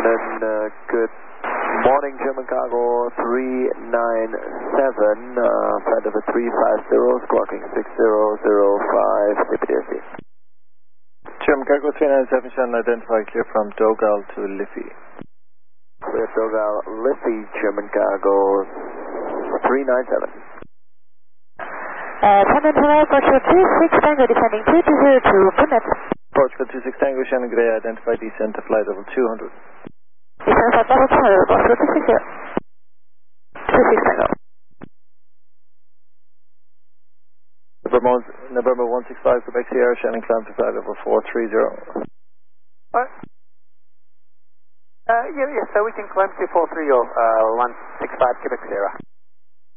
Shannon, good morning, German Cargo 397, flight over 350, squawking 6005, CPDSC. German Cargo 397, Shannon, identify clear from Dogal to Liffey. Clear Dogal, Liffey, German Cargo 397. Shannon, hello, Portugal 26 Tango, descending 2202, Punet. Portugal 26 Tango, Shannon Gray, identify descent to flight level 200. Descent flight level 200, Portugal 26 Tango. November 165, Quebec Sierra, Shannon climb to flight level 430. Yes, so we can climb to 430, 165 Quebec Sierra.